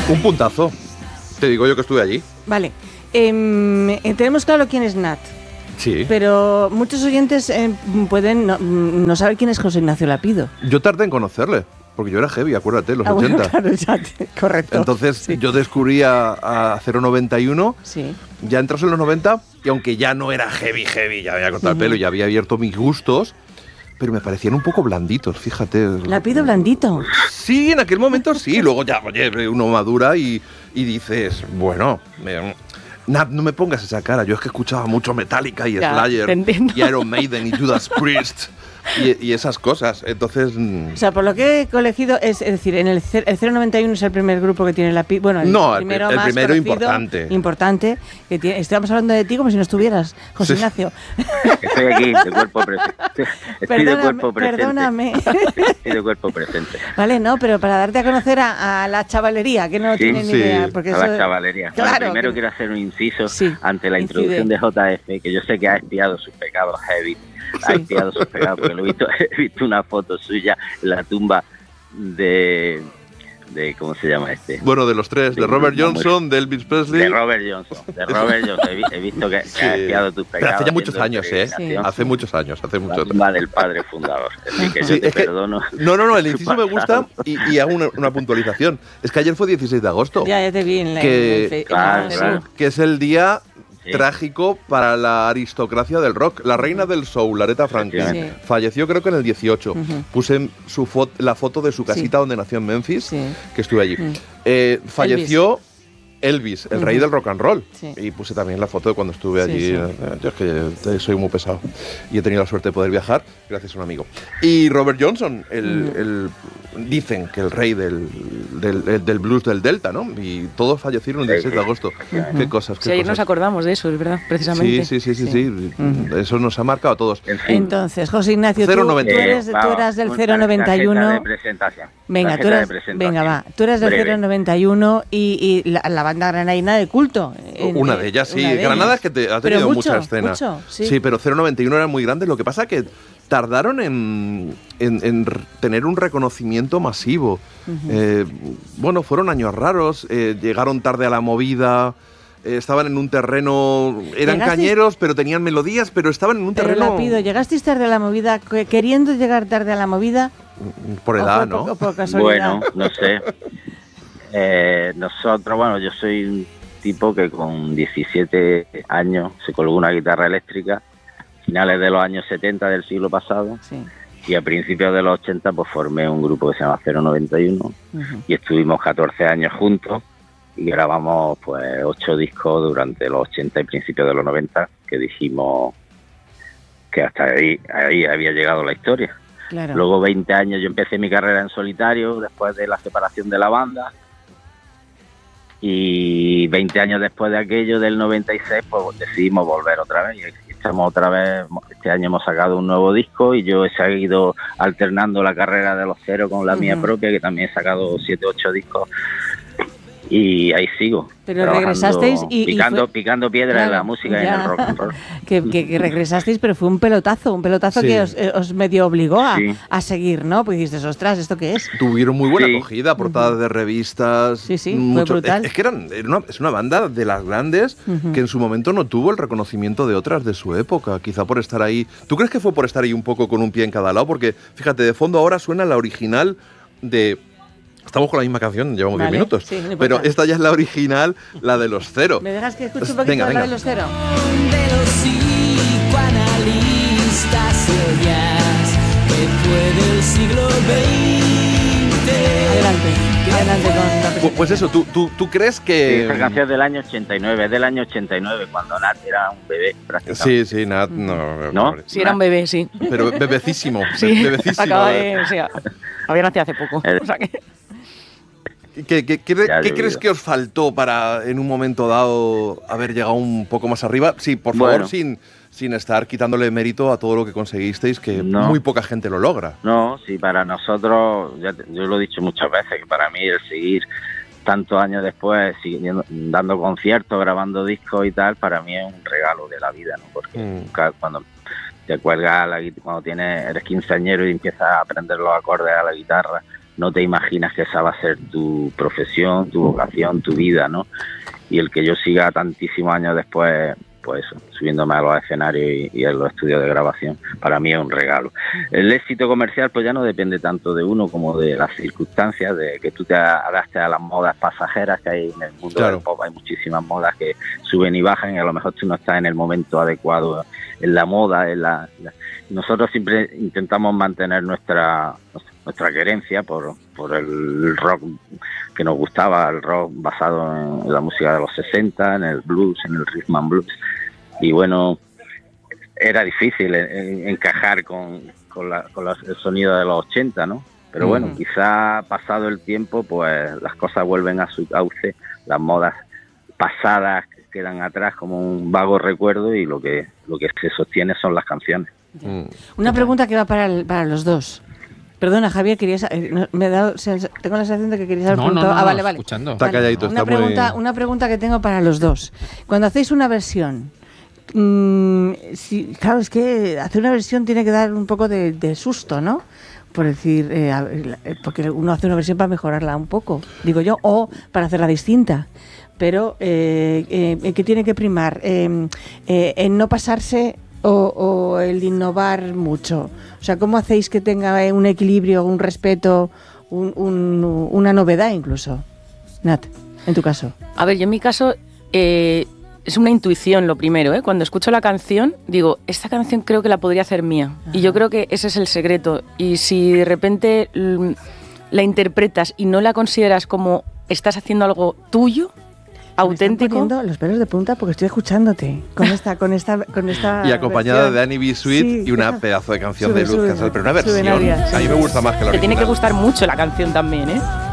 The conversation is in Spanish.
Un puntazo. Te digo yo que estuve allí. Vale. Tenemos claro quién es Nat. Sí. Pero muchos oyentes pueden no saber quién es José Ignacio Lapido. Yo tardé en conocerle, porque yo era heavy, acuérdate, los 80. Bueno, claro, correcto. Entonces sí. yo descubrí a 091, sí. Ya entras en los 90, y aunque ya no era heavy, ya había cortado el pelo, ya había abierto mis gustos, pero me parecían un poco blanditos, fíjate. Lapido blandito. Sí, en aquel momento sí, luego ya, oye, uno madura y dices, bueno... Nat, no me pongas esa cara. Yo es que escuchaba mucho Metallica y Slayer y Iron Maiden y Judas Priest y esas cosas. Entonces... O sea, por lo que he colegido, es decir, el 091 es el primer grupo que tiene Lapido. Bueno, el primero más primero conocido, importante. Que tiene, estamos hablando de ti como si no estuvieras, José Ignacio. Estoy aquí, de cuerpo presente. Estoy de cuerpo presente. Perdóname. Estoy de cuerpo presente. Vale, no, pero para darte a conocer a la chavalería, que no tiene ni idea. Porque a la chavalería. Claro, bueno, primero quiero hacer un inciso ante la incide. introducción de JF, que yo sé que ha expiado sus pecados heavy. Ha expiado sus pecados, porque he visto una foto suya en la tumba de ¿cómo se llama este? Bueno, de los tres, de Robert Johnson, de Elvis Presley. De Robert Johnson. He visto que ha expiado tus pecados. Pero hace ya muchos años, Hace muchos años. La tumba del padre fundador. Así que yo te perdono. No, el inciso me gusta y hago una puntualización. Es que ayer fue 16 de agosto. Ya te vi en la... Claro. Que es el día... trágico para la aristocracia del rock. La reina del soul, Aretha Franklin, falleció creo que en el 18. Puse la foto de su casita donde nació en Memphis, que estuve allí. Falleció Elvis, el rey del rock and roll. Y puse también la foto de cuando estuve allí. Yo es que soy muy pesado y he tenido la suerte de poder viajar gracias a un amigo. Y Robert Johnson, dicen que el rey del blues del Delta, ¿no? Y todos fallecieron el 16 de agosto. Qué cosas, ayer nos acordamos de eso, es verdad, precisamente. Sí. Eso nos ha marcado a todos. Entonces, José Ignacio, tú eras del 091. Venga, tú eras del 091 y la banda granadina de culto. Una de ellas, sí. Granada es que ha tenido mucha escena. Sí, pero 091 era muy grande. Lo que pasa es que tardaron en tener un reconocimiento masivo. Bueno, fueron años raros. Llegaron tarde a la movida. Estaban en un terreno... Eran cañeros, pero tenían melodías, pero estaban en un terreno... Rápido, ¿llegasteis tarde a la movida, queriendo llegar tarde a la movida? Por edad, ¿no? Por casualidad. Bueno, no sé. Nosotros, bueno, yo soy un tipo que con 17 años se colgó una guitarra eléctrica, finales de los años 70 del siglo pasado, y a principios de los 80 pues formé un grupo que se llama 091 y estuvimos 14 años juntos y grabamos pues 8 discos durante los 80 y principios de los 90, que dijimos que hasta ahí había llegado la historia. Claro. Luego 20 años yo empecé mi carrera en solitario después de la separación de la banda, y 20 años después de aquello, del 96, pues decidimos volver otra vez, y estamos otra vez. Este año hemos sacado un nuevo disco y yo he seguido alternando la carrera de los Cero con la mía propia, que también he sacado 7, 8 discos, y ahí sigo. Pero regresasteis picando piedra en la música y en el rock and roll. Que regresasteis, pero fue un pelotazo que os medio obligó a seguir, ¿no? Pues dices, ostras, ¿esto qué es? Tuvieron muy buena acogida, portadas de revistas. Sí, fue brutal. Es que es una banda de las grandes que en su momento no tuvo el reconocimiento de otras de su época, quizá por estar ahí. ¿Tú crees que fue por estar ahí un poco con un pie en cada lado? Porque, fíjate, de fondo ahora suena la original de... Estamos con la misma canción, llevamos 10 minutos. No, pero esta ya es la original, la de los Cero. ¿Me dejas que escuche un poquito la de los Cero? De los psicoanalistas ellas, que fue del siglo XX. Adelante con la Pues eso, ¿tú crees que...? Esa canción es del año 89, es del año 89, cuando Nat era un bebé, prácticamente. Sí, Nat, no. ¿No? Sí, era un bebé, sí. Pero bebecísimo. Sí, bebecísimo. Acaba de... O sea, había nacido hace poco. O sea que... ¿Qué crees que os faltó para, en un momento dado, haber llegado un poco más arriba? Sí, por favor, sin estar quitándole mérito a todo lo que conseguisteis, que muy poca gente lo logra. No, sí, para nosotros, yo lo he dicho muchas veces, que para mí el seguir tantos años después, siguiendo, dando conciertos, grabando discos y tal, para mí es un regalo de la vida, ¿no? Porque cuando te cuelgas cuando eres quinceañero y empiezas a aprender los acordes a la guitarra, no te imaginas que esa va a ser tu profesión, tu vocación, tu vida, ¿no? Y el que yo siga tantísimos años después, pues eso, subiéndome a los escenarios y en los estudios de grabación, para mí es un regalo. El éxito comercial pues ya no depende tanto de uno como de las circunstancias, de que tú te adaptes a las modas pasajeras que hay en el mundo del pop. Hay muchísimas modas que suben y bajan y a lo mejor tú no estás en el momento adecuado en la moda. Nosotros siempre intentamos mantener nuestra querencia por el rock que nos gustaba, el rock basado en la música de los 60, en el blues, en el rhythm and blues. Y bueno, era difícil encajar con el sonido de los 80, ¿no? Pero bueno, quizá pasado el tiempo, pues las cosas vuelven a su cauce, las modas pasadas quedan atrás como un vago recuerdo y lo que se sostiene son las canciones. Una pregunta que va para los dos. Perdona, Javier, tengo la sensación de que querías haber preguntado. No, vale. Escuchando. Está calladito, Una pregunta que tengo para los dos. Cuando hacéis una versión, claro, es que hacer una versión tiene que dar un poco de susto, ¿no? Por decir, porque uno hace una versión para mejorarla un poco, digo yo, o para hacerla distinta. Pero, ¿qué tiene que primar? En no pasarse o el de innovar mucho. O sea, ¿cómo hacéis que tenga un equilibrio, un respeto, una novedad incluso? Nat, en tu caso. A ver, yo en mi caso es una intuición lo primero, ¿eh? Cuando escucho la canción, digo, esta canción creo que la podría hacer mía. Ajá. Y yo creo que ese es el secreto. Y si de repente la interpretas y no la consideras como estás haciendo algo tuyo, auténtico. Me están poniendo los pelos de punta porque estoy escuchándote con esta y acompañada versión. de Annie B. Sweet, sí, y una pedazo de canción de Luz Casal, pero una versión. A mí me gusta más que la original. Te tiene que gustar mucho la canción también, ¿eh?